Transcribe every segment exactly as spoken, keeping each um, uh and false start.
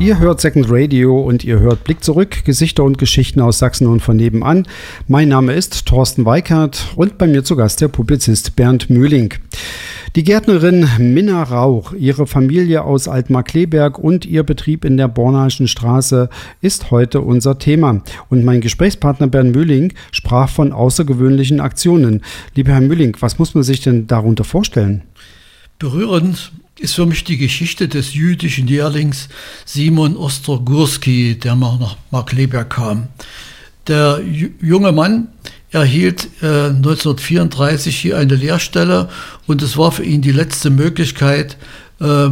Ihr hört Second Radio und ihr hört Blick zurück, Gesichter und Geschichten aus Sachsen und von nebenan. Mein Name ist Thorsten Weikert und bei mir zu Gast der Publizist Bernd Mühling. Die Gärtnerin Minna Rauch, ihre Familie aus Altmark-Kleberg und ihr Betrieb in der Bornheimer Straße ist heute unser Thema. Und mein Gesprächspartner Bernd Mühling sprach von außergewöhnlichen Aktionen. Lieber Herr Mühling, was muss man sich denn darunter vorstellen? Berührend ist für mich die Geschichte des jüdischen Lehrlings Simon Ostrogurski, der mal nach Markkleeberg kam. Der j- junge Mann erhielt äh, neunzehnhundertvierunddreißig hier eine Lehrstelle und es war für ihn die letzte Möglichkeit, äh,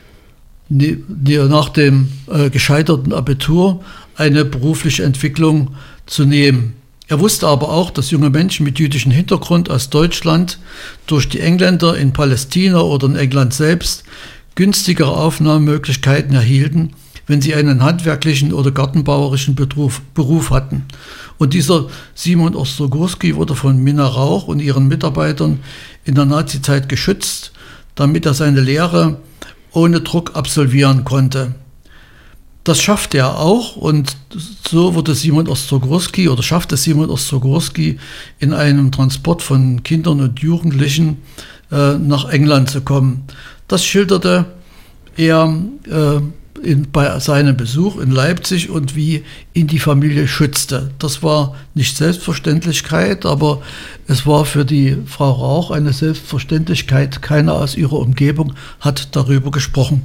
ne, ne, nach dem äh, gescheiterten Abitur eine berufliche Entwicklung zu nehmen. Er wusste aber auch, dass junge Menschen mit jüdischem Hintergrund aus Deutschland durch die Engländer in Palästina oder in England selbst günstigere Aufnahmemöglichkeiten erhielten, wenn sie einen handwerklichen oder gartenbauerischen Beruf, Beruf hatten. Und dieser Simon Ostrogurski wurde von Minna Rauch und ihren Mitarbeitern in der Nazizeit geschützt, damit er seine Lehre ohne Druck absolvieren konnte. Das schaffte er auch und so wurde Simon Ostrogurski oder schaffte Simon Ostrogurski in einem Transport von Kindern und Jugendlichen äh, nach England zu kommen. Das schilderte er äh, in, bei seinem Besuch in Leipzig und wie ihn die Familie schützte. Das war nicht Selbstverständlichkeit, aber es war für die Frau Rauch eine Selbstverständlichkeit. Keiner aus ihrer Umgebung hat darüber gesprochen.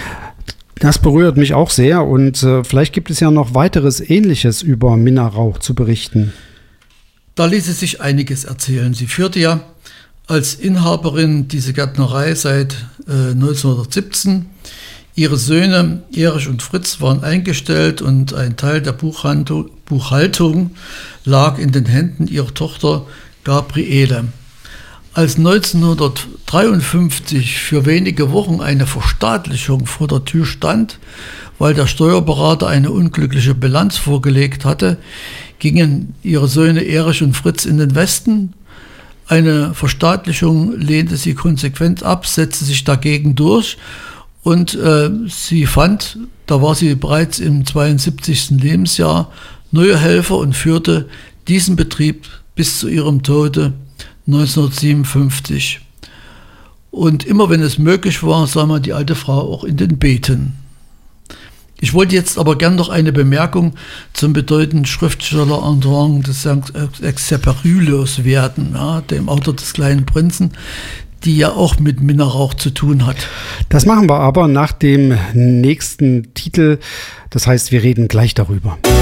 Das berührt mich auch sehr und äh, vielleicht gibt es ja noch weiteres Ähnliches über Minna Rauch zu berichten. Da ließe sich einiges erzählen. Sie führte ja als Inhaberin diese Gärtnerei seit äh, neunzehnhundertsiebzehn. Ihre Söhne Erich und Fritz waren eingestellt und ein Teil der Buchhandlung, Buchhaltung lag in den Händen ihrer Tochter Gabriele. Als neunzehnhundertdreiundfünfzig für wenige Wochen eine Verstaatlichung vor der Tür stand, weil der Steuerberater eine unglückliche Bilanz vorgelegt hatte, gingen ihre Söhne Erich und Fritz in den Westen. Eine Verstaatlichung lehnte sie konsequent ab, setzte sich dagegen durch und äh, sie fand, da war sie bereits im zweiundsiebzigsten Lebensjahr, neue Helfer und führte diesen Betrieb bis zu ihrem Tode neunzehnhundertsiebenundfünfzig. Und immer wenn es möglich war, sah man die alte Frau auch in den Beeten. Ich wollte jetzt aber gern noch eine Bemerkung zum bedeutenden Schriftsteller Antoine de Saint-Exupéry loswerden, ja, dem Autor des Kleinen Prinzen, die ja auch mit Minna Rauch zu tun hat. Das machen wir aber nach dem nächsten Titel. Das heißt, wir reden gleich darüber.